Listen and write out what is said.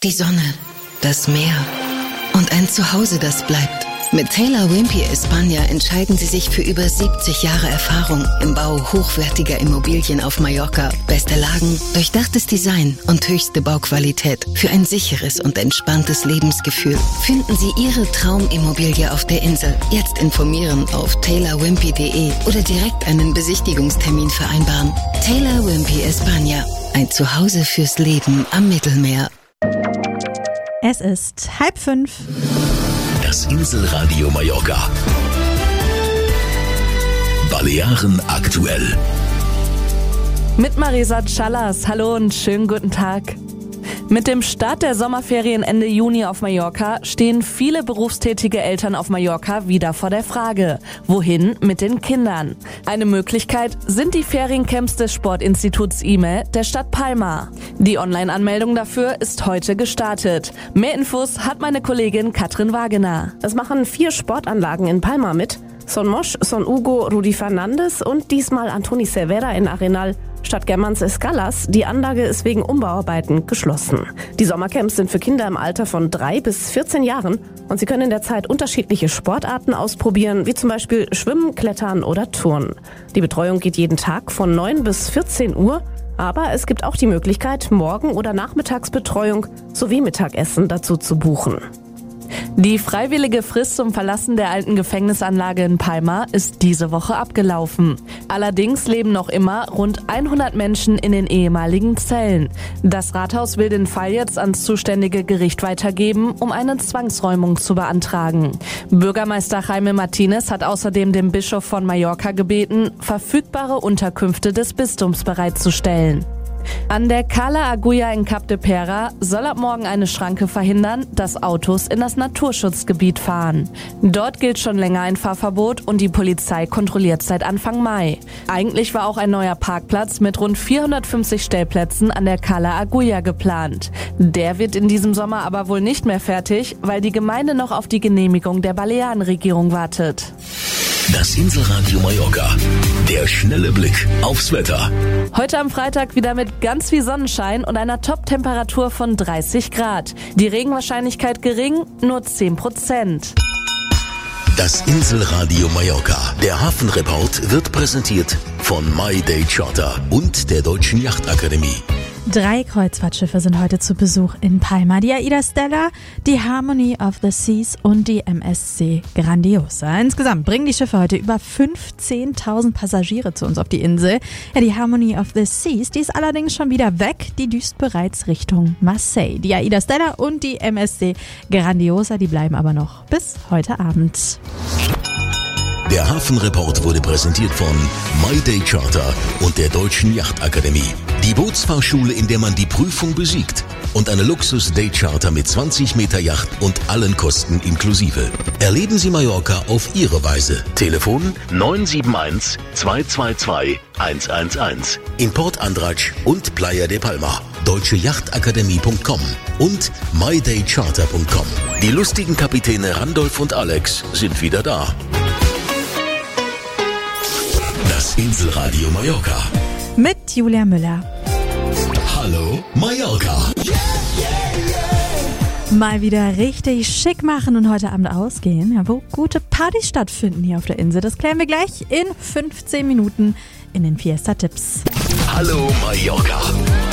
Die Sonne, das Meer und ein Zuhause, das bleibt. Mit Taylor Wimpey España entscheiden Sie sich für über 70 Jahre Erfahrung im Bau hochwertiger Immobilien auf Mallorca. Beste Lagen, durchdachtes Design und höchste Bauqualität für ein sicheres und entspanntes Lebensgefühl. Finden Sie Ihre Traumimmobilie auf der Insel. Jetzt informieren auf taylorwimpey.de oder direkt einen Besichtigungstermin vereinbaren. Taylor Wimpey España, ein Zuhause fürs Leben am Mittelmeer. Es ist 4:30. Das Inselradio Mallorca. Balearen aktuell. Mit Marisa Callas. Hallo und schönen guten Tag. Mit dem Start der Sommerferien Ende Juni auf Mallorca stehen viele berufstätige Eltern auf Mallorca wieder vor der Frage: Wohin mit den Kindern? Eine Möglichkeit sind die Feriencamps des Sportinstituts IME der Stadt Palma. Die Online-Anmeldung dafür ist heute gestartet. Mehr Infos hat meine Kollegin Katrin Wagener. Es machen 4 Sportanlagen in Palma mit. Son Mosch, Son Hugo, Rudi Fernandes und diesmal Antoni Cervera in Arenal statt Germans Escalas. Die Anlage ist wegen Umbauarbeiten geschlossen. Die Sommercamps sind für Kinder im Alter von 3 bis 14 Jahren und sie können in der Zeit unterschiedliche Sportarten ausprobieren, wie zum Beispiel Schwimmen, Klettern oder Turnen. Die Betreuung geht jeden Tag von 9 bis 14 Uhr, aber es gibt auch die Möglichkeit, Morgen- oder Nachmittagsbetreuung sowie Mittagessen dazu zu buchen. Die freiwillige Frist zum Verlassen der alten Gefängnisanlage in Palma ist diese Woche abgelaufen. Allerdings leben noch immer rund 100 Menschen in den ehemaligen Zellen. Das Rathaus will den Fall jetzt ans zuständige Gericht weitergeben, um eine Zwangsräumung zu beantragen. Bürgermeister Jaime Martinez hat außerdem den Bischof von Mallorca gebeten, verfügbare Unterkünfte des Bistums bereitzustellen. An der Cala Agulla in Cap de Pera soll ab morgen eine Schranke verhindern, dass Autos in das Naturschutzgebiet fahren. Dort gilt schon länger ein Fahrverbot und die Polizei kontrolliert seit Anfang Mai. Eigentlich war auch ein neuer Parkplatz mit rund 450 Stellplätzen an der Cala Agulla geplant. Der wird in diesem Sommer aber wohl nicht mehr fertig, weil die Gemeinde noch auf die Genehmigung der Balearenregierung wartet. Das Inselradio Mallorca. Der schnelle Blick aufs Wetter. Heute am Freitag wieder mit ganz viel Sonnenschein und einer Top-Temperatur von 30 Grad. Die Regenwahrscheinlichkeit gering, nur 10%. Das Inselradio Mallorca. Der Hafenreport wird präsentiert von My Day Charter und der Deutschen Yachtakademie. 3 Kreuzfahrtschiffe sind heute zu Besuch in Palma. Die AIDA Stella, die Harmony of the Seas und die MSC Grandiosa. Insgesamt bringen die Schiffe heute über 15.000 Passagiere zu uns auf die Insel. Ja, die Harmony of the Seas, die ist allerdings schon wieder weg. Die düst bereits Richtung Marseille. Die AIDA Stella und die MSC Grandiosa, die bleiben aber noch bis heute Abend. Der Hafenreport wurde präsentiert von My Day Charter und der Deutschen Yachtakademie. Die Bootsfahrschule, in der man die Prüfung besiegt. Und eine Luxus-Day-Charter mit 20 Meter Yacht und allen Kosten inklusive. Erleben Sie Mallorca auf Ihre Weise. Telefon 971 222 111. In Port Andratx und Playa de Palma. deutscheyachtakademie.com und mydaycharter.com. Die lustigen Kapitäne Randolph und Alex sind wieder da. Das Inselradio Mallorca. Mit Julia Müller. Hallo Mallorca. Mal wieder richtig schick machen und heute Abend ausgehen, ja, wo gute Partys stattfinden hier auf der Insel. Das klären wir gleich in 15 Minuten in den Fiesta-Tipps. Hallo Mallorca.